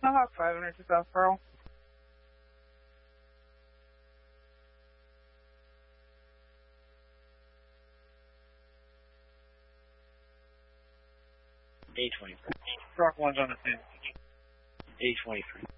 Hawk 500 to South Pearl. A23. Rock 1's on the 10. A23.